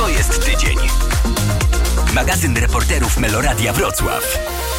To jest tydzień. Magazyn reporterów Meloradia Wrocław.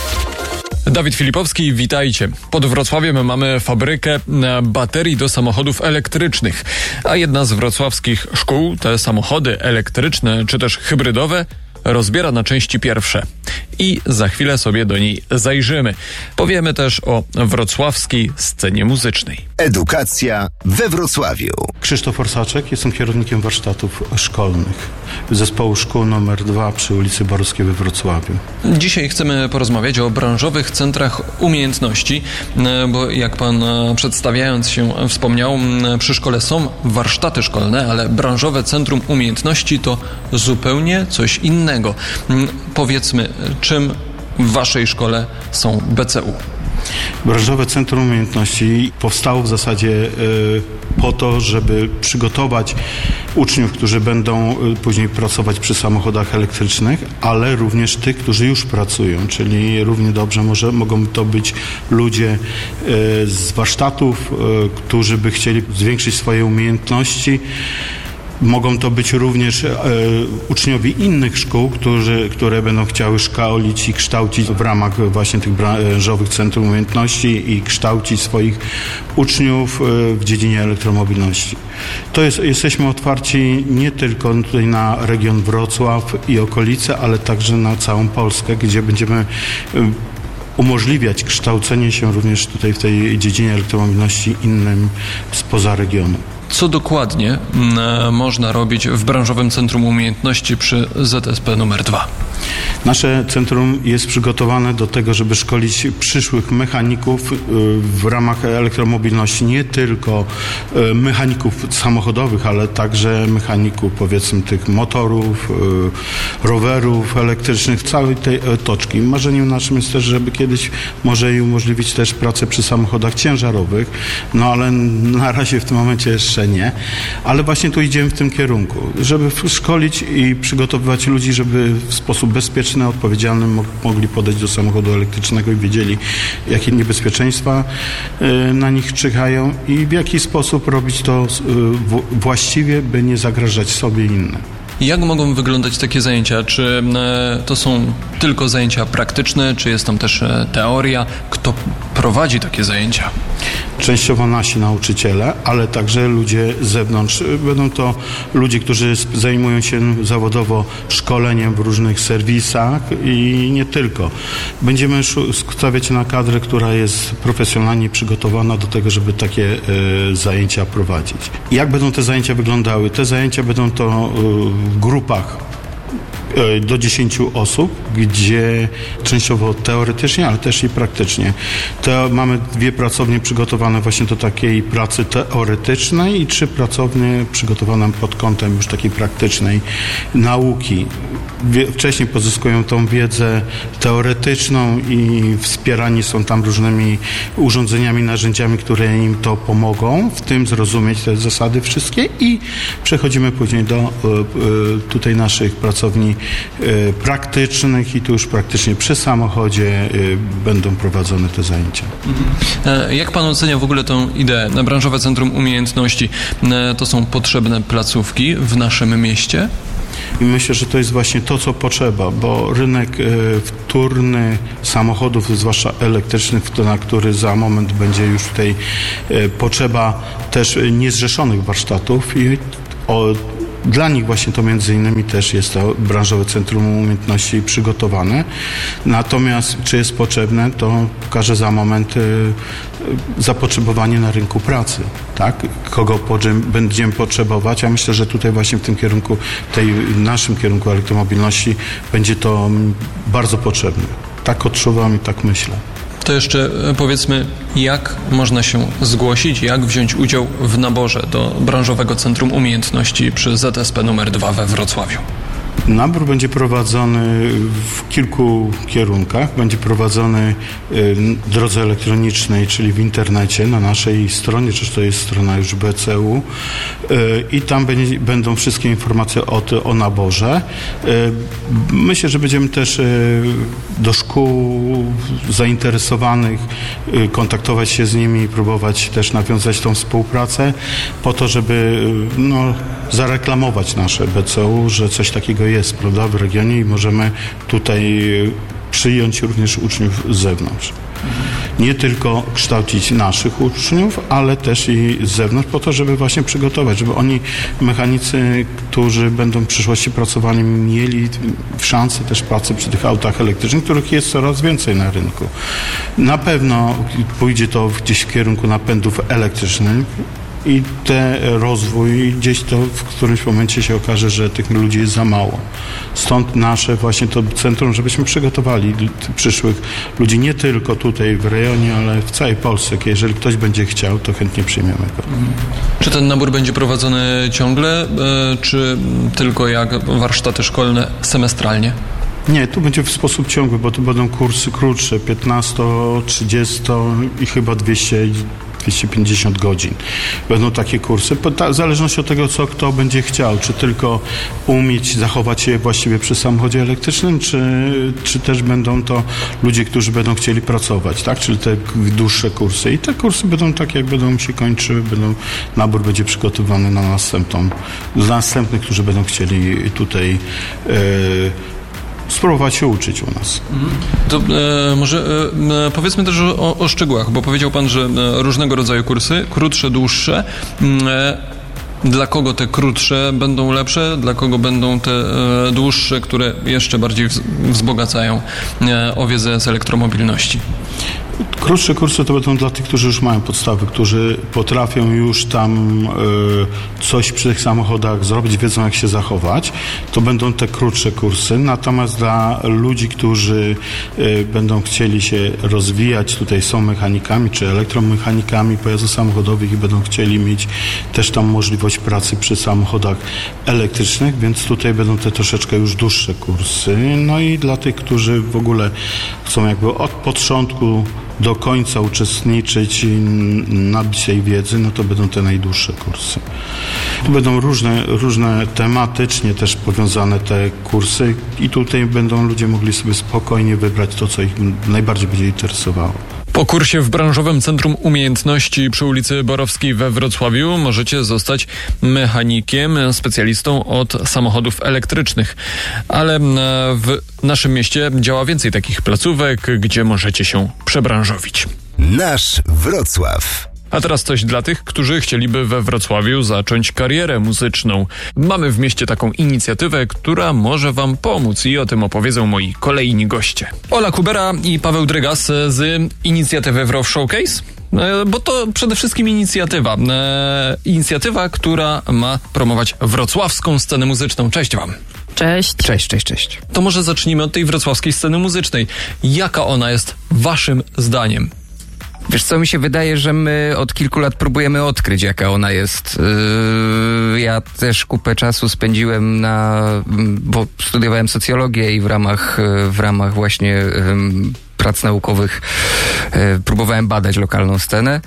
Dawid Filipowski, witajcie. Pod Wrocławiem mamy fabrykę baterii do samochodów elektrycznych, a jedna z wrocławskich szkół te samochody elektryczne czy też hybrydowe rozbiera na części pierwsze. I za chwilę sobie do niej zajrzymy. Powiemy też o wrocławskiej scenie muzycznej. Edukacja we Wrocławiu. Krzysztof Orsaczek, jestem kierownikiem warsztatów szkolnych Zespołu Szkół nr 2 przy ulicy Boruskiej we Wrocławiu. Dzisiaj chcemy porozmawiać o branżowych centrach umiejętności, bo jak pan przedstawiając się wspomniał, przy szkole są warsztaty szkolne, ale branżowe centrum umiejętności to zupełnie coś innego. Powiedzmy, czym w waszej szkole są BCU? Branżowe Centrum Umiejętności powstało w zasadzie po to, żeby przygotować uczniów, którzy będą później pracować przy samochodach elektrycznych, ale również tych, którzy już pracują, czyli równie dobrze mogą to być ludzie z warsztatów, którzy by chcieli zwiększyć swoje umiejętności. Mogą to być również uczniowie innych szkół, które będą chciały szkolić i kształcić w ramach właśnie tych branżowych centrum umiejętności i kształcić swoich uczniów w dziedzinie elektromobilności. Jesteśmy otwarci nie tylko tutaj na region Wrocław i okolice, ale także na całą Polskę, gdzie będziemy umożliwiać kształcenie się również tutaj w tej dziedzinie elektromobilności innym spoza regionu. Co dokładnie można robić w branżowym centrum umiejętności przy ZSP nr 2? Nasze centrum jest przygotowane do tego, żeby szkolić przyszłych mechaników w ramach elektromobilności, nie tylko mechaników samochodowych, ale także mechaników, powiedzmy, tych motorów, rowerów elektrycznych, całej tej otoczki. Marzeniem naszym jest też, żeby kiedyś może i umożliwić też pracę przy samochodach ciężarowych, no ale na razie w tym momencie jeszcze nie. Ale właśnie tu idziemy w tym kierunku, żeby szkolić i przygotowywać ludzi, żeby w sposób bezpieczny, odpowiedzialny mogli podejść do samochodu elektrycznego i wiedzieli, jakie niebezpieczeństwa na nich czyhają i w jaki sposób robić to właściwie, by nie zagrażać sobie i innym. Jak mogą wyglądać takie zajęcia? Czy to są tylko zajęcia praktyczne, czy jest tam też teoria? Kto prowadzi takie zajęcia? Częściowo nasi nauczyciele, ale także ludzie z zewnątrz. Będą to ludzie, którzy zajmują się zawodowo szkoleniem w różnych serwisach i nie tylko. Będziemy stawiać na kadrę, która jest profesjonalnie przygotowana do tego, żeby takie zajęcia prowadzić. Jak będą te zajęcia wyglądały? Te zajęcia będą to w grupach do 10 osób, gdzie częściowo teoretycznie, ale też i praktycznie. Mamy 2 pracownie przygotowane właśnie do takiej pracy teoretycznej i 3 pracownie przygotowane pod kątem już takiej praktycznej nauki. Wcześniej pozyskują tą wiedzę teoretyczną i wspierani są tam różnymi urządzeniami, narzędziami, które im to pomogą, w tym zrozumieć te zasady wszystkie i przechodzimy później do tutaj naszych pracowni praktycznych i tu już praktycznie przy samochodzie będą prowadzone te zajęcia. Jak pan ocenia w ogóle tę ideę? Branżowe Centrum Umiejętności to są potrzebne placówki w naszym mieście? I myślę, że to jest właśnie to, co potrzeba, bo rynek wtórny samochodów, zwłaszcza elektrycznych, na który za moment będzie już tutaj potrzeba też niezrzeszonych warsztatów i dla nich właśnie to między innymi też jest to branżowe centrum umiejętności przygotowane. Natomiast czy jest potrzebne, to pokaże za moment zapotrzebowanie na rynku pracy, tak? Kogo będziemy potrzebować, a myślę, że tutaj właśnie w tym kierunku, naszym kierunku elektromobilności będzie to bardzo potrzebne. Tak odczuwam i tak myślę. To jeszcze powiedzmy, jak można się zgłosić, jak wziąć udział w naborze do branżowego centrum umiejętności przy ZSP nr 2 we Wrocławiu? Nabór będzie prowadzony w kilku kierunkach. Będzie prowadzony w drodze elektronicznej, czyli w internecie, na naszej stronie, czy to jest strona już BCU i tam będą wszystkie informacje o naborze. Myślę, że będziemy też do szkół zainteresowanych kontaktować się z nimi i próbować też nawiązać tą współpracę po to, żeby zareklamować nasze BCU, że coś takiego jest, prawda, w regionie i możemy tutaj przyjąć również uczniów z zewnątrz. Nie tylko kształcić naszych uczniów, ale też i z zewnątrz po to, żeby właśnie przygotować, żeby oni, mechanicy, którzy będą w przyszłości pracowali, mieli szansę też pracy przy tych autach elektrycznych, których jest coraz więcej na rynku. Na pewno pójdzie to gdzieś w kierunku napędów elektrycznych, i ten rozwój gdzieś to w którymś momencie się okaże, że tych ludzi jest za mało. Stąd nasze właśnie to centrum, żebyśmy przygotowali przyszłych ludzi nie tylko tutaj w rejonie, ale w całej Polsce. Jeżeli ktoś będzie chciał, to chętnie przyjmiemy go. Czy ten nabór będzie prowadzony ciągle, czy tylko jak warsztaty szkolne semestralnie? Nie, tu będzie w sposób ciągły, bo tu będą kursy krótsze, 15, 30 i chyba 250 godzin. Będą takie kursy, w zależności od tego, co kto będzie chciał, czy tylko umieć zachować się właściwie przy samochodzie elektrycznym, czy też będą to ludzie, którzy będą chcieli pracować, tak? Czyli te dłuższe kursy. I te kursy będą tak, jak będą się kończyły, nabór będzie przygotowany na następnych, którzy będą chcieli tutaj spróbować się uczyć u nas. To może powiedzmy też o szczegółach, bo powiedział Pan, że różnego rodzaju kursy, krótsze, dłuższe. Dla kogo te krótsze będą lepsze, dla kogo będą te dłuższe, które jeszcze bardziej wzbogacają o wiedzę z elektromobilności? Krótsze kursy to będą dla tych, którzy już mają podstawy, którzy potrafią już tam coś przy tych samochodach zrobić, wiedzą jak się zachować. To będą te krótsze kursy. Natomiast dla ludzi, którzy będą chcieli się rozwijać, tutaj są mechanikami czy elektromechanikami pojazdów samochodowych i będą chcieli mieć też tam możliwość pracy przy samochodach elektrycznych, więc tutaj będą te troszeczkę już dłuższe kursy. No i dla tych, którzy w ogóle chcą jakby od początku do końca uczestniczyć i nabić tej wiedzy, no to będą te najdłuższe kursy. Tu będą różne tematycznie też powiązane te kursy i tutaj będą ludzie mogli sobie spokojnie wybrać to, co ich najbardziej będzie interesowało. Po kursie w branżowym Centrum Umiejętności przy ulicy Borowskiej we Wrocławiu możecie zostać mechanikiem, specjalistą od samochodów elektrycznych. Ale w naszym mieście działa więcej takich placówek, gdzie możecie się przebranżowić. Nasz Wrocław. A teraz coś dla tych, którzy chcieliby we Wrocławiu zacząć karierę muzyczną. Mamy w mieście taką inicjatywę, która może Wam pomóc i o tym opowiedzą moi kolejni goście. Ola Kubera i Paweł Drygas z inicjatywy Wrow Showcase. Bo to przede wszystkim inicjatywa. Inicjatywa, która ma promować wrocławską scenę muzyczną. Cześć Wam. Cześć. To może zacznijmy od tej wrocławskiej sceny muzycznej. Jaka ona jest Waszym zdaniem? Wiesz co, mi się wydaje, że my od kilku lat próbujemy odkryć, jaka ona jest. Ja też kupę czasu spędziłem bo studiowałem socjologię i w ramach właśnie prac naukowych próbowałem badać lokalną scenę.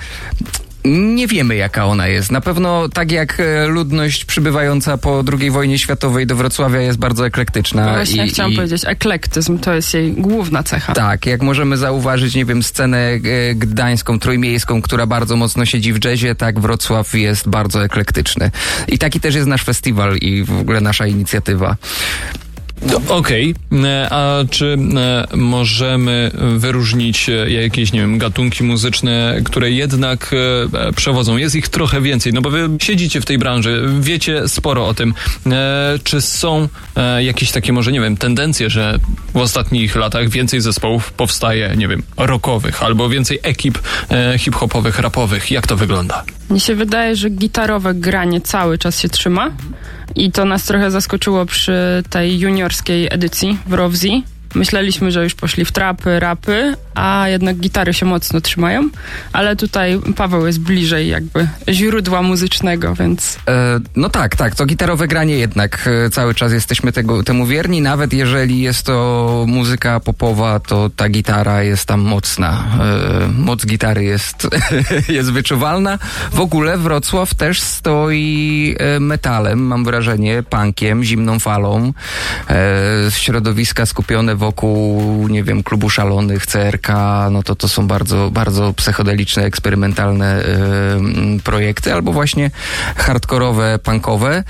Nie wiemy, jaka ona jest. Na pewno tak jak ludność przybywająca po II wojnie światowej do Wrocławia jest bardzo eklektyczna. No właśnie, chciałam powiedzieć, eklektyzm to jest jej główna cecha. Tak, jak możemy zauważyć, scenę gdańską, trójmiejską, która bardzo mocno siedzi w jazzie, tak Wrocław jest bardzo eklektyczny. I taki też jest nasz festiwal i w ogóle nasza inicjatywa. Okej. A czy możemy wyróżnić jakieś, gatunki muzyczne, które jednak przewodzą? Jest ich trochę więcej, no bo wy siedzicie w tej branży, wiecie sporo o tym. Czy są jakieś takie może, tendencje, że w ostatnich latach więcej zespołów powstaje, rockowych, albo więcej ekip hip-hopowych, rapowych? Jak to wygląda? Mnie się wydaje, że gitarowe granie cały czas się trzyma i to nas trochę zaskoczyło przy tej juniorskiej edycji w Rowzi. Myśleliśmy, że już poszli w trapy, rapy, a jednak gitary się mocno trzymają, ale tutaj Paweł jest bliżej jakby źródła muzycznego, więc... No tak, to gitarowe granie jednak cały czas jesteśmy temu wierni, nawet jeżeli jest to muzyka popowa, to ta gitara jest tam mocna. Moc gitary jest wyczuwalna. W ogóle Wrocław też stoi metalem, mam wrażenie, punkiem, zimną falą. Środowiska skupione wokół, nie wiem, Klubu Szalonych, CRK, no to są bardzo, bardzo psychodeliczne, eksperymentalne projekty, albo właśnie hardkorowe, punkowe.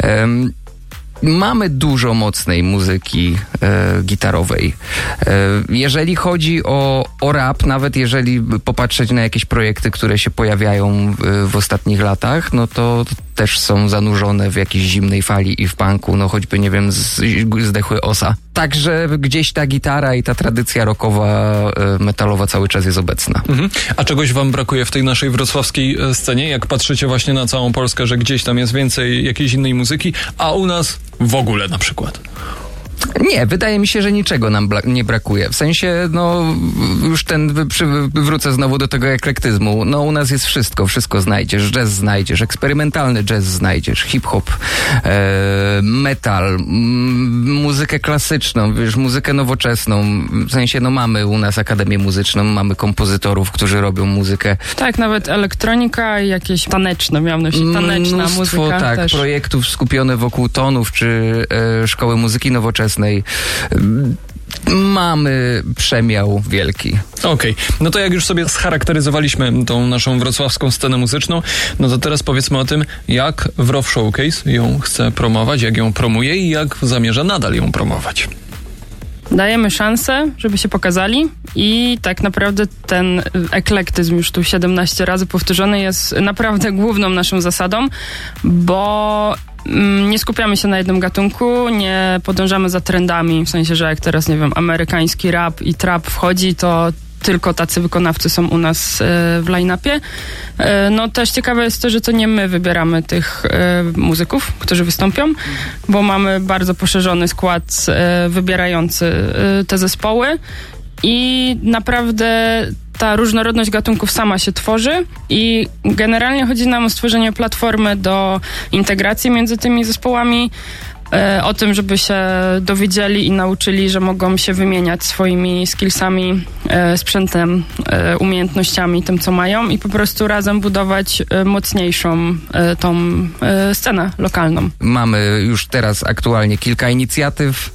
Mamy dużo mocnej muzyki gitarowej. Jeżeli chodzi o rap, nawet jeżeli popatrzeć na jakieś projekty, które się pojawiają w ostatnich latach, no to też są zanurzone w jakiejś zimnej fali i w punku, no choćby, nie wiem, zdechły Osa. Także gdzieś ta gitara i ta tradycja rockowa, metalowa cały czas jest obecna. Mhm. A czegoś wam brakuje w tej naszej wrocławskiej scenie? Jak patrzycie właśnie na całą Polskę, że gdzieś tam jest więcej jakiejś innej muzyki, a u nas w ogóle na przykład? Nie, wydaje mi się, że niczego nam nie brakuje. W sensie, no, już wrócę znowu do tego eklektyzmu. No, u nas jest wszystko znajdziesz. Jazz znajdziesz, eksperymentalny jazz znajdziesz, hip-hop, metal, muzykę klasyczną, wiesz, muzykę nowoczesną. W sensie, no, mamy u nas Akademię Muzyczną, mamy kompozytorów, którzy robią muzykę. Tak, nawet elektronika i jakieś taneczne, miałam na myśli, taneczna muzyka. Tak, też. projektów skupione wokół tonów, czy Szkoły Muzyki Nowoczesnej. Mamy przemiał wielki. Okej. No to jak już sobie scharakteryzowaliśmy tą naszą wrocławską scenę muzyczną, no to teraz powiedzmy o tym, jak Wrow Showcase ją chce promować, jak ją promuje i jak zamierza nadal ją promować. Dajemy szansę, żeby się pokazali i tak naprawdę ten eklektyzm, już tu 17 razy powtórzony, jest naprawdę główną naszą zasadą, bo nie skupiamy się na jednym gatunku, nie podążamy za trendami, w sensie, że jak teraz, nie wiem, amerykański rap i trap wchodzi, to tylko tacy wykonawcy są u nas w line-upie. No też ciekawe jest to, że to nie my wybieramy tych muzyków, którzy wystąpią, bo mamy bardzo poszerzony skład wybierający te zespoły i naprawdę ta różnorodność gatunków sama się tworzy i generalnie chodzi nam o stworzenie platformy do integracji między tymi zespołami, o tym, żeby się dowiedzieli i nauczyli, że mogą się wymieniać swoimi skillsami, sprzętem, umiejętnościami, tym co mają i po prostu razem budować mocniejszą tą scenę lokalną. Mamy już teraz aktualnie kilka inicjatyw,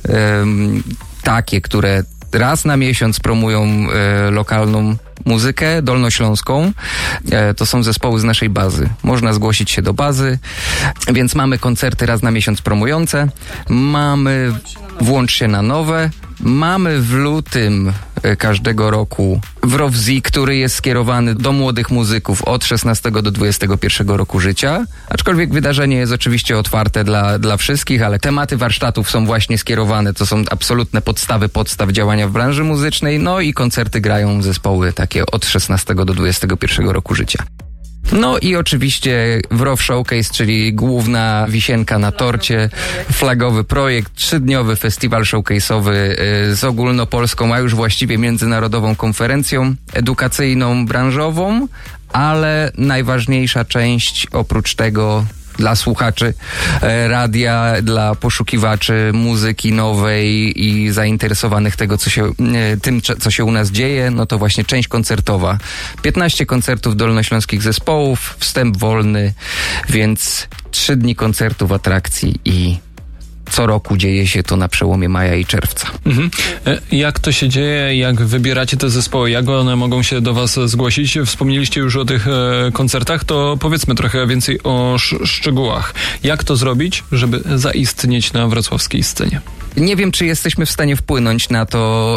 takie, które raz na miesiąc promują lokalną muzykę dolnośląską. To są zespoły z naszej bazy. Można zgłosić się do bazy, więc mamy koncerty raz na miesiąc promujące. Mamy Włącz się na nowe. Mamy w lutym każdego roku Wrowzi, który jest skierowany do młodych muzyków od 16 do 21 roku życia. Aczkolwiek wydarzenie jest oczywiście otwarte dla wszystkich, ale tematy warsztatów są właśnie skierowane. To są absolutne podstaw działania w branży muzycznej. No i koncerty grają zespoły takie od 16 do 21 roku życia. No i oczywiście Wrow Showcase, czyli główna wisienka na torcie, flagowy projekt, 3-dniowy festiwal showcase'owy z ogólnopolską, a już właściwie międzynarodową konferencją edukacyjną, branżową, ale najważniejsza część oprócz tego dla słuchaczy radia, dla poszukiwaczy muzyki nowej i zainteresowanych tym, co się u nas dzieje, no to właśnie część koncertowa. 15 koncertów dolnośląskich zespołów, wstęp wolny, więc 3 dni koncertów, atrakcji i co roku dzieje się to na przełomie maja i czerwca. Mhm. Jak to się dzieje? Jak wybieracie te zespoły? Jak one mogą się do was zgłosić? Wspomnieliście już o tych koncertach, to powiedzmy trochę więcej o szczegółach. Jak to zrobić, żeby zaistnieć na wrocławskiej scenie? Nie wiem, czy jesteśmy w stanie wpłynąć na to,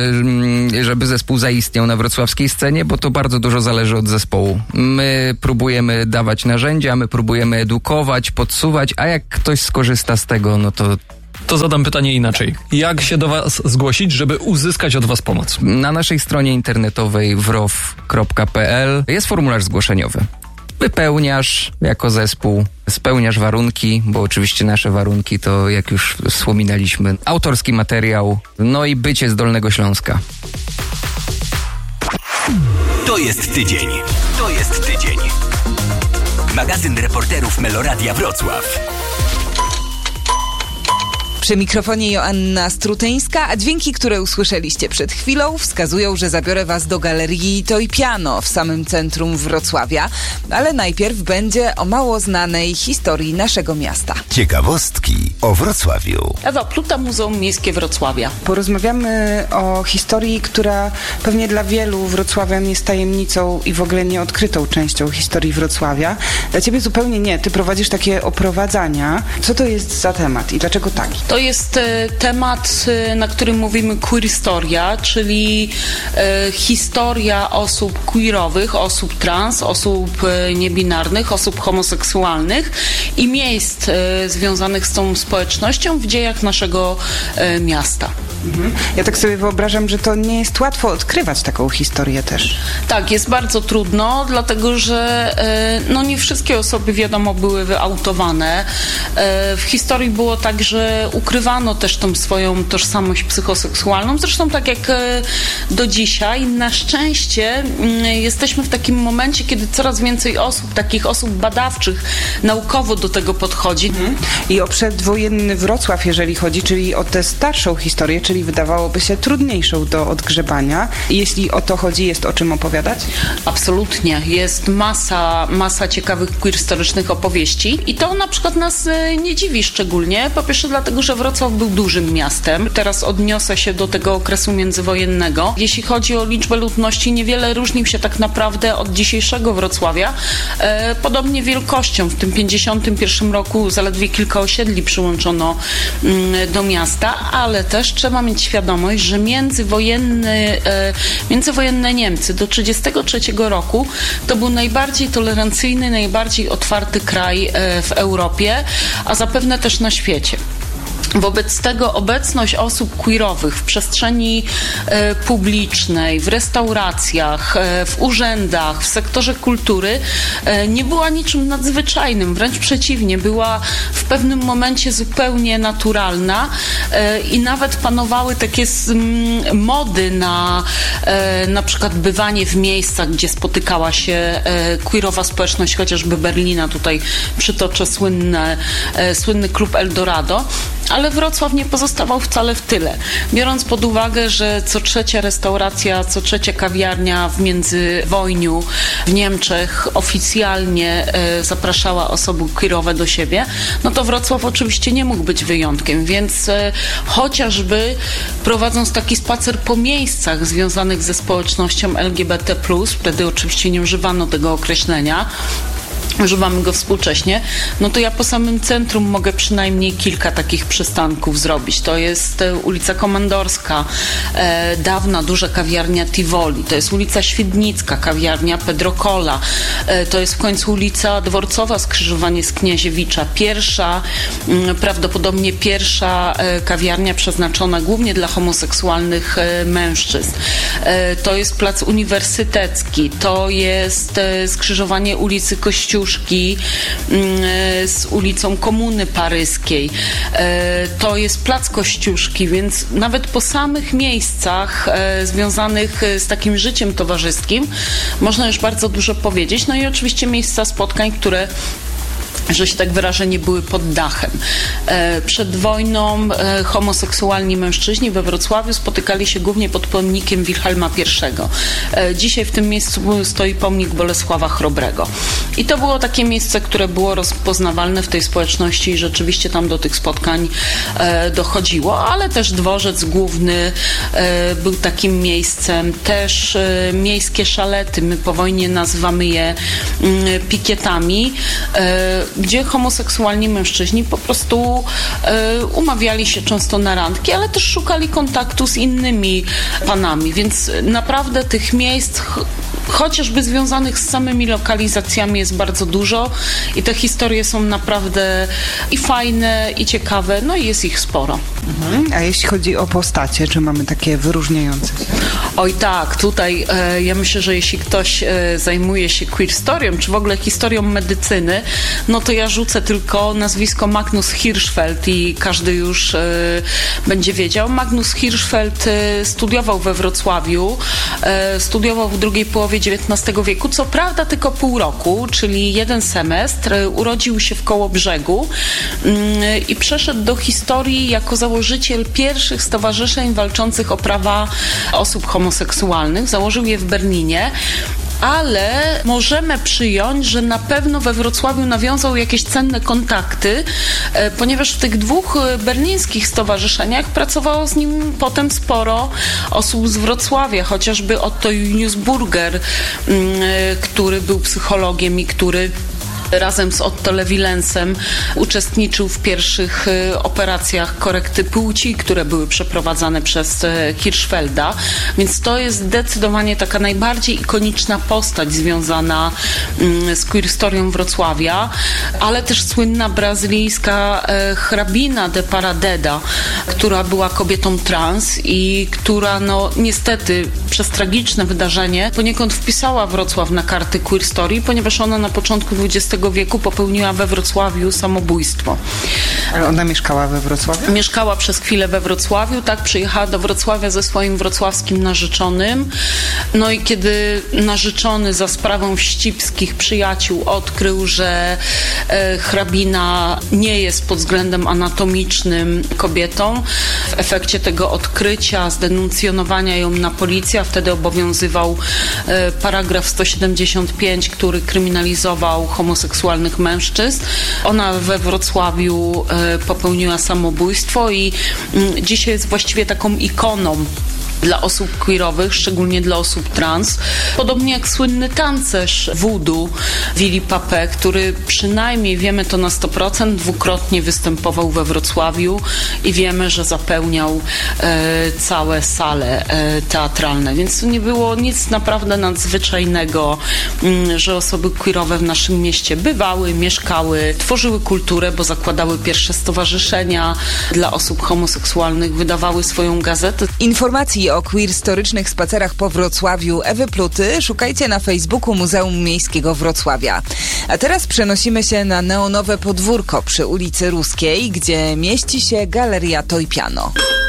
żeby zespół zaistniał na wrocławskiej scenie, bo to bardzo dużo zależy od zespołu. My próbujemy dawać narzędzia, my próbujemy edukować, podsuwać, a jak ktoś skorzysta z tego, no to zadam pytanie inaczej. Jak się do was zgłosić, żeby uzyskać od was pomoc? Na naszej stronie internetowej wrow.pl jest formularz zgłoszeniowy. Wypełniasz jako zespół, spełniasz warunki, bo oczywiście nasze warunki to, jak już wspominaliśmy, autorski materiał, no i bycie z Dolnego Śląska. To jest tydzień. To jest tydzień. Magazyn reporterów Meloradia Wrocław. Przy mikrofonie Joanna Strutyńska, a dźwięki, które usłyszeliście przed chwilą, wskazują, że zabiorę was do Galerii To i Piano w samym centrum Wrocławia, ale najpierw będzie o mało znanej historii naszego miasta. Ciekawostki o Wrocławiu. Ewa Pluta, Muzeum Miejskie Wrocławia. Porozmawiamy o historii, która pewnie dla wielu wrocławian jest tajemnicą i w ogóle nieodkrytą częścią historii Wrocławia. Dla ciebie zupełnie nie. Ty prowadzisz takie oprowadzania. Co to jest za temat i dlaczego taki? To jest temat, na którym mówimy queerhistoria, czyli historia osób queerowych, osób trans, osób niebinarnych, osób homoseksualnych i miejsc związanych z tą społecznością w dziejach naszego miasta. Ja tak sobie wyobrażam, że to nie jest łatwo odkrywać taką historię też. Tak, jest bardzo trudno, dlatego że nie wszystkie osoby, wiadomo, były wyautowane. W historii było tak, że ukrywano też tą swoją tożsamość psychoseksualną, zresztą tak jak do dzisiaj. Na szczęście jesteśmy w takim momencie, kiedy coraz więcej osób, takich osób badawczych, naukowo do tego podchodzi. I o przedwojenny Wrocław, jeżeli chodzi, czyli o tę starszą historię, czyli wydawałoby się trudniejszą do odgrzebania. Jeśli o to chodzi, jest o czym opowiadać? Absolutnie. Jest masa ciekawych queerhistorycznych opowieści i to na przykład nas nie dziwi szczególnie. Po pierwsze dlatego, że Wrocław był dużym miastem. Teraz odniosę się do tego okresu międzywojennego. Jeśli chodzi o liczbę ludności, niewiele różnił się tak naprawdę od dzisiejszego Wrocławia. Podobnie wielkością. W tym 1951 roku zaledwie kilka osiedli przyłączono do miasta, ale też trzeba mieć świadomość, że międzywojenne Niemcy do 1933 roku to był najbardziej tolerancyjny, najbardziej otwarty kraj w Europie, a zapewne też na świecie. Wobec tego obecność osób queerowych w przestrzeni publicznej, w restauracjach, w urzędach, w sektorze kultury nie była niczym nadzwyczajnym, wręcz przeciwnie, była w pewnym momencie zupełnie naturalna i nawet panowały takie mody na przykład bywanie w miejscach, gdzie spotykała się queerowa społeczność, chociażby Berlina, tutaj przytoczę słynny klub Eldorado, ale Wrocław nie pozostawał wcale w tyle. Biorąc pod uwagę, że co trzecia restauracja, co trzecia kawiarnia w międzywojniu w Niemczech oficjalnie zapraszała osoby queerowe do siebie, no to Wrocław oczywiście nie mógł być wyjątkiem, więc chociażby prowadząc taki spacer po miejscach związanych ze społecznością LGBT+, wtedy oczywiście nie używano tego określenia, używamy go współcześnie, no to ja po samym centrum mogę przynajmniej kilka takich przystanków zrobić. To jest ulica Komandorska, dawna duża kawiarnia Tivoli, to jest ulica Świdnicka, kawiarnia Pedro Cola, to jest w końcu ulica Dworcowa, skrzyżowanie z Kniaziewicza, prawdopodobnie pierwsza kawiarnia przeznaczona głównie dla homoseksualnych mężczyzn. To jest plac Uniwersytecki, to jest skrzyżowanie ulicy Kościuszki z ulicą Komuny Paryskiej. To jest plac Kościuszki, więc nawet po samych miejscach związanych z takim życiem towarzyskim można już bardzo dużo powiedzieć. No i oczywiście miejsca spotkań, które, że się tak wyrażę, nie były pod dachem. Przed wojną homoseksualni mężczyźni we Wrocławiu spotykali się głównie pod pomnikiem Wilhelma I. Dzisiaj w tym miejscu stoi pomnik Bolesława Chrobrego. I to było takie miejsce, które było rozpoznawalne w tej społeczności i rzeczywiście tam do tych spotkań dochodziło, ale też dworzec główny był takim miejscem. Też miejskie szalety, my po wojnie nazywamy je pikietami, gdzie homoseksualni mężczyźni po prostu umawiali się często na randki, ale też szukali kontaktu z innymi panami, więc naprawdę tych miejsc chociażby związanych z samymi lokalizacjami jest bardzo dużo i te historie są naprawdę i fajne, i ciekawe, no i jest ich sporo. A jeśli chodzi o postacie, czy mamy takie wyróżniające się? Oj tak, tutaj ja myślę, że jeśli ktoś zajmuje się queerstorią, czy w ogóle historią medycyny, no to ja rzucę tylko nazwisko Magnus Hirschfeld i każdy już będzie wiedział. Magnus Hirschfeld studiował we Wrocławiu, studiował w drugiej połowie XIX wieku, co prawda tylko pół roku, czyli 1 semestr, urodził się w Kołobrzegu i przeszedł do historii jako założyciel pierwszych stowarzyszeń walczących o prawa osób homoseksualnych. Założył je w Berlinie. Ale możemy przyjąć, że na pewno we Wrocławiu nawiązał jakieś cenne kontakty, ponieważ w tych 2 berlińskich stowarzyszeniach pracowało z nim potem sporo osób z Wrocławia, chociażby Otto Julius-Burger, który był psychologiem i który razem z Otto Lewilensem uczestniczył w pierwszych operacjach korekty płci, które były przeprowadzane przez Hirschfelda, więc to jest zdecydowanie taka najbardziej ikoniczna postać związana z queerstorią Wrocławia, ale też słynna brazylijska hrabina de Paradeda, która była kobietą trans i która no niestety przez tragiczne wydarzenie poniekąd wpisała Wrocław na karty queerstorii, ponieważ ona na początku XX wieku popełniła we Wrocławiu samobójstwo. Ale ona mieszkała we Wrocławiu? Mieszkała przez chwilę we Wrocławiu, tak, przyjechała do Wrocławia ze swoim wrocławskim narzeczonym. No i kiedy narzeczony za sprawą wścibskich przyjaciół odkrył, że hrabina nie jest pod względem anatomicznym kobietą, w efekcie tego odkrycia, zdenuncjonowania ją na policję, a wtedy obowiązywał paragraf 175, który kryminalizował homoseksualnych mężczyzn. Ona we Wrocławiu popełniła samobójstwo i dzisiaj jest właściwie taką ikoną dla osób queerowych, szczególnie dla osób trans. Podobnie jak słynny tancerz voodoo Willy Papé, który przynajmniej, wiemy to na 100%, 2-krotnie występował we Wrocławiu i wiemy, że zapełniał całe sale teatralne. Więc to nie było nic naprawdę nadzwyczajnego, że osoby queerowe w naszym mieście bywały, mieszkały, tworzyły kulturę, bo zakładały pierwsze stowarzyszenia dla osób homoseksualnych, wydawały swoją gazetę. Informacji o queerstorycznych spacerach po Wrocławiu Ewy Pluty szukajcie na Facebooku Muzeum Miejskiego Wrocławia. A teraz przenosimy się na neonowe podwórko przy ulicy Ruskiej, gdzie mieści się Galeria Toy Piano.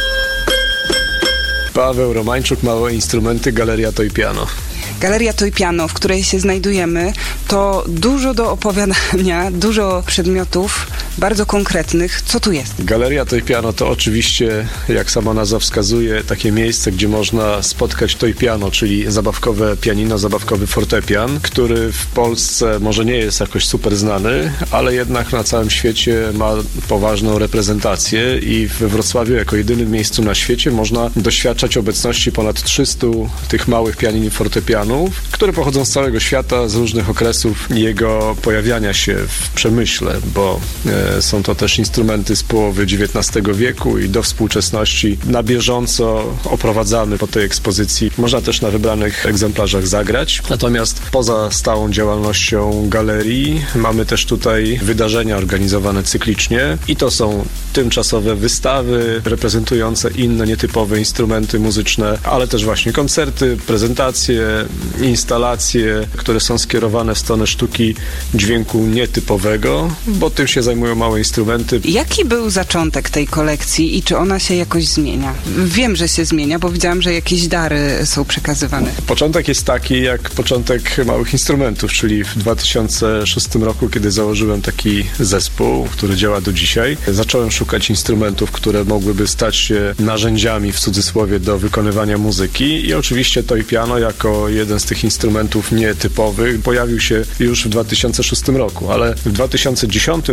Paweł Romańczuk, Małe Instrumenty, Galeria Toy Piano. Galeria Toy Piano, w której się znajdujemy, to dużo do opowiadania, dużo przedmiotów bardzo konkretnych. Co tu jest? Galeria Toy Piano to oczywiście, jak sama nazwa wskazuje, takie miejsce, gdzie można spotkać toy piano, czyli zabawkowe pianino, zabawkowy fortepian, który w Polsce może nie jest jakoś super znany, ale jednak na całym świecie ma poważną reprezentację i we Wrocławiu jako jedynym miejscu na świecie można doświadczać obecności ponad 300 tych małych pianin i fortepianów, które pochodzą z całego świata, z różnych okresów jego pojawiania się w przemyśle, bo są to też instrumenty z połowy XIX wieku i do współczesności. Na bieżąco oprowadzamy po tej ekspozycji. Można też na wybranych egzemplarzach zagrać. Natomiast poza stałą działalnością galerii mamy też tutaj wydarzenia organizowane cyklicznie i to są tymczasowe wystawy reprezentujące inne nietypowe instrumenty muzyczne, ale też właśnie koncerty, prezentacje, instalacje, które są skierowane w stronę sztuki dźwięku nietypowego, bo tym się zajmują małe instrumenty. Jaki był zaczątek tej kolekcji i czy ona się jakoś zmienia? Wiem, że się zmienia, bo widziałam, że jakieś dary są przekazywane. Początek jest taki jak początek małych instrumentów, czyli w 2006 roku, kiedy założyłem taki zespół, który działa do dzisiaj, zacząłem szukać instrumentów, które mogłyby stać się narzędziami, w cudzysłowie, do wykonywania muzyki i oczywiście toy piano jako jeden z tych instrumentów nietypowych pojawił się już w 2006 roku, ale w 2010 roku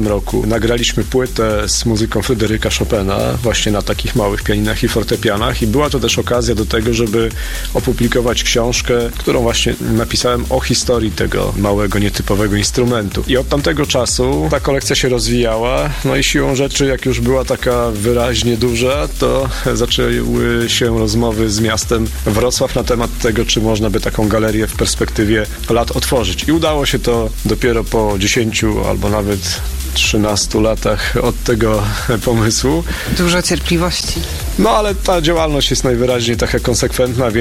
nagraliśmy płytę z muzyką Fryderyka Chopina właśnie na takich małych pianinach i fortepianach i była to też okazja do tego, żeby opublikować książkę, którą właśnie napisałem o historii tego małego, nietypowego instrumentu. I od tamtego czasu ta kolekcja się rozwijała, no i siłą rzeczy, jak już była taka wyraźnie duża, to zaczęły się rozmowy z miastem Wrocław na temat tego, czy można by taką galerię w perspektywie lat otworzyć. I udało się to dopiero po 10 albo nawet 13 latach od tego pomysłu. Dużo cierpliwości. No ale ta działalność jest najwyraźniej taka konsekwentna,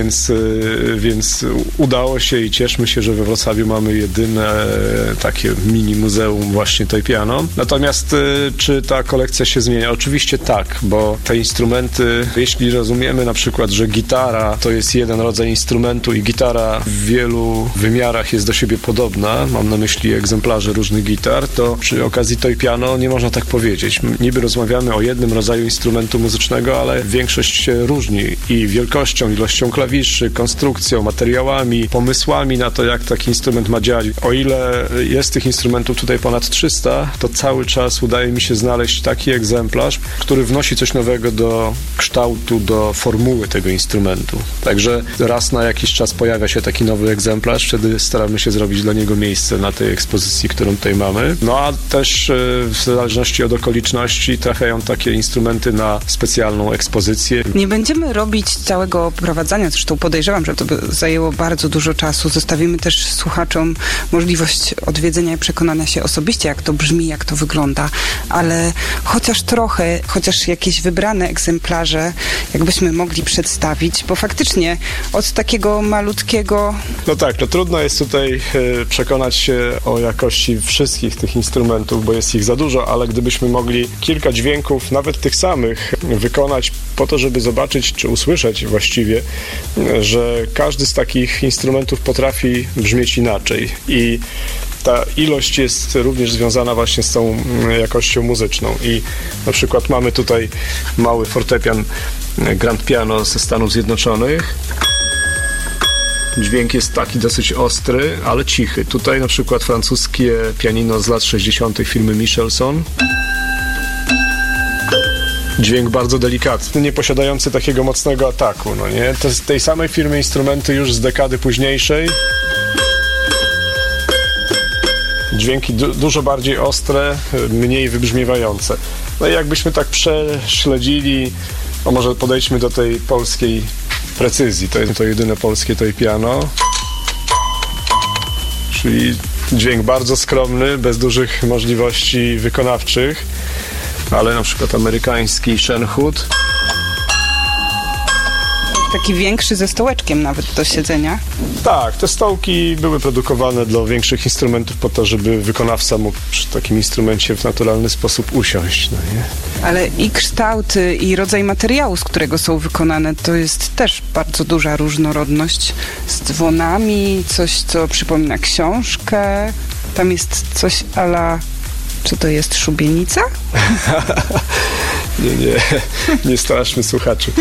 więc udało się i cieszmy się, że we Wrocławiu mamy jedyne takie mini muzeum właśnie Toypiano. Natomiast czy ta kolekcja się zmienia? Oczywiście tak, bo te instrumenty, jeśli rozumiemy na przykład, że gitara to jest jeden rodzaj instrumentu i gitara w wielu wymiarach jest do siebie podobna, mam na myśli egzemplarze różnych gitar, to przy okazji Toypiano nie można tak powiedzieć. Niby rozmawiamy o jednym rodzaju instrumentu muzycznego, ale większość się różni i wielkością, ilością klawiszy, konstrukcją, materiałami, pomysłami na to, jak taki instrument ma działać. O ile jest tych instrumentów tutaj ponad 300, to cały czas udaje mi się znaleźć taki egzemplarz, który wnosi coś nowego do kształtu, do formuły tego instrumentu. Także raz na jakiś czas pojawia się taki nowy egzemplarz, wtedy staramy się zrobić dla niego miejsce na tej ekspozycji, którą tutaj mamy. No a też w zależności od okoliczności trafiają takie instrumenty na specjalną ekspozycję. Nie będziemy robić całego oprowadzania, zresztą podejrzewam, że to by zajęło bardzo dużo czasu. Zostawimy też słuchaczom możliwość odwiedzenia i przekonania się osobiście, jak to brzmi, jak to wygląda, ale chociaż trochę, chociaż jakieś wybrane egzemplarze, jakbyśmy mogli przedstawić, bo faktycznie od takiego malutkiego... No tak, no trudno jest tutaj przekonać się o jakości wszystkich tych instrumentów, bo jest ich za dużo, ale gdybyśmy mogli kilka dźwięków, nawet tych samych, wykonać po to, żeby zobaczyć, czy usłyszeć właściwie, że każdy z takich instrumentów potrafi brzmieć inaczej i ta ilość jest również związana właśnie z tą jakością muzyczną i na przykład mamy tutaj mały fortepian Grand Piano ze Stanów Zjednoczonych. Dźwięk jest taki dosyć ostry, ale cichy. Tutaj na przykład francuskie pianino z lat 60. firmy Michelson. Dźwięk bardzo delikatny, nie posiadający takiego mocnego ataku, no nie? To z tej samej firmy instrumenty już z dekady późniejszej. Dźwięki dużo bardziej ostre, mniej wybrzmiewające. No i jakbyśmy tak prześledzili, a może podejdźmy do tej polskiej precyzji. To jest to jedyne polskie Toypiano. Czyli dźwięk bardzo skromny, bez dużych możliwości wykonawczych, ale na przykład amerykański Shenhud. Taki większy ze stołeczkiem nawet do siedzenia. Tak, te stołki były produkowane dla większych instrumentów po to, żeby wykonawca mógł przy takim instrumencie w naturalny sposób usiąść. No nie? Ale i kształt, i rodzaj materiału, z którego są wykonane, to jest też bardzo duża różnorodność. Z dzwonami, coś, co przypomina książkę. Tam jest coś a la... Czy to jest szubienica? Nie straszmy słuchaczy.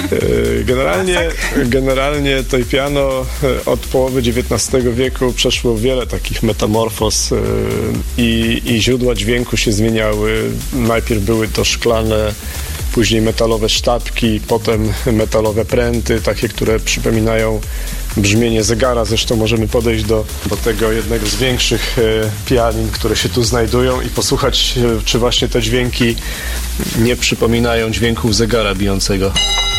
Generalnie Toypiano od połowy XIX wieku przeszło wiele takich metamorfoz i źródła dźwięku się zmieniały. Najpierw były to szklane, później metalowe sztabki, potem metalowe pręty, takie, które przypominają brzmienie zegara. Zresztą możemy podejść do tego jednego z większych pianin, które się tu znajdują i posłuchać, czy właśnie te dźwięki nie przypominają dźwięków zegara bijącego.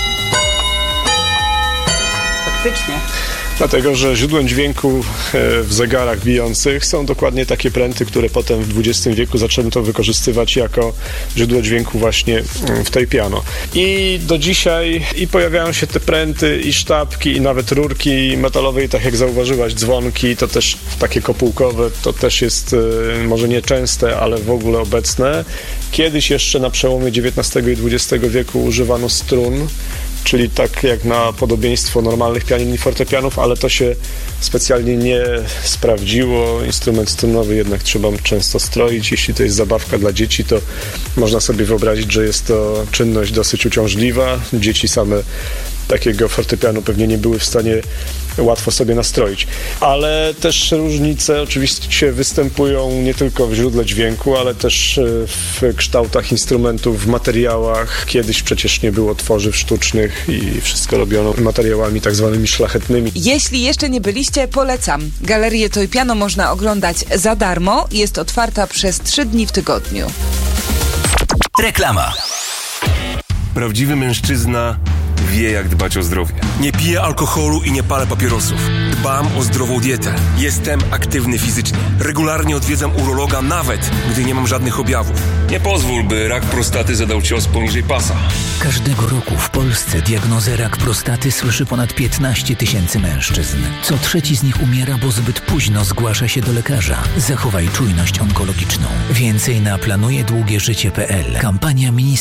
Faktycznie. Dlatego, że źródłem dźwięku w zegarach bijących są dokładnie takie pręty, które potem w XX wieku zaczęto wykorzystywać jako źródło dźwięku właśnie w Toypiano. I do dzisiaj pojawiają się te pręty i sztabki i nawet rurki metalowe i tak jak zauważyłaś, dzwonki, to też takie kopułkowe, to też jest może nie częste, ale w ogóle obecne. Kiedyś jeszcze na przełomie XIX i XX wieku używano strun, czyli tak jak na podobieństwo normalnych pianin i fortepianów, ale to się specjalnie nie sprawdziło. Instrument strunowy jednak trzeba często stroić. Jeśli to jest zabawka dla dzieci, to można sobie wyobrazić, że jest to czynność dosyć uciążliwa. Dzieci same takiego fortepianu pewnie nie były w stanie łatwo sobie nastroić. Ale też różnice oczywiście występują nie tylko w źródle dźwięku, ale też w kształtach instrumentów, w materiałach. Kiedyś przecież nie było tworzyw sztucznych i wszystko robiono materiałami tak zwanymi szlachetnymi. Jeśli jeszcze nie byliście, polecam. Galerię Toy Piano można oglądać za darmo. Jest otwarta przez 3 dni w tygodniu. Reklama. Prawdziwy mężczyzna wie, jak dbać o zdrowie. Nie piję alkoholu i nie palę papierosów. Dbam o zdrową dietę. Jestem aktywny fizycznie. Regularnie odwiedzam urologa, nawet gdy nie mam żadnych objawów. Nie pozwól, by rak prostaty zadał cios poniżej pasa. Każdego roku w Polsce diagnozę rak prostaty słyszy ponad 15 000 mężczyzn. Co trzeci z nich umiera, bo zbyt późno zgłasza się do lekarza. Zachowaj czujność onkologiczną. Więcej na planujedługieżycie.pl. Kampania